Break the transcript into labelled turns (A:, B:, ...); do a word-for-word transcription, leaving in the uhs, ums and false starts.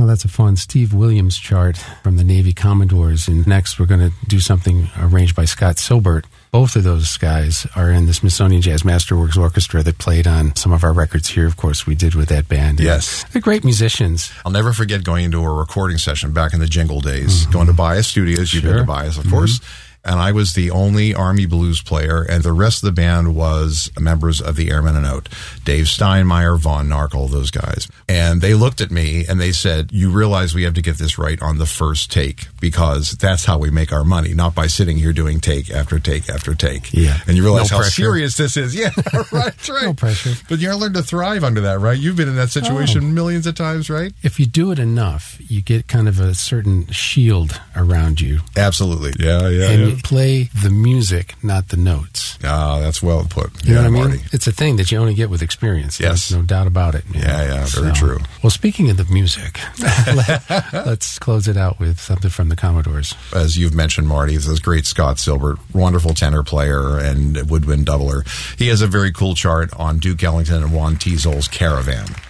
A: that's a fun Steve Williams chart from the Navy Commodores. And next we're going to do something arranged by Scott Silbert. Both of those guys are in the Smithsonian Jazz Masterworks Orchestra that played on some of our records here. Of course, we did with that band.
B: Yes.
A: They're great musicians.
B: I'll never forget going into a recording session back in the Jingle days, mm-hmm. going to Bias Studios. You've
A: sure.
B: been to Bias, of
A: mm-hmm.
B: course. And I was the only Army blues player, and the rest of the band was members of the Airmen and Out. Dave Steinmeier, Von Narkel, those guys. And they looked at me and they said, you realize we have to get this right on the first take, because that's how we make our money, not by sitting here doing take after take after take.
A: Yeah.
B: And you realize
A: no
B: how
A: pressure.
B: serious this is. Yeah, right, right.
A: No pressure.
B: But you gotta learn to thrive under that, right? You've been in that situation
A: oh.
B: millions of times, right?
A: If you do it enough, you get kind of a certain shield around you.
B: Absolutely. Yeah, yeah,
A: and
B: yeah.
A: you play the music, not the notes.
B: Ah, that's well put.
A: You
B: yeah,
A: know what I mean?
B: Marty.
A: It's a thing that you only get with experience.
B: Yes.
A: There's no doubt about it. Man.
B: Yeah, yeah, very
A: So,
B: true.
A: Well, speaking of the music, let, let's close it out with something from the Commodores.
B: As you've mentioned, Marty, is this great Scott Silbert, wonderful tenor player and woodwind doubler. He has a very cool chart on Duke Ellington and Juan Tiesol's Caravan.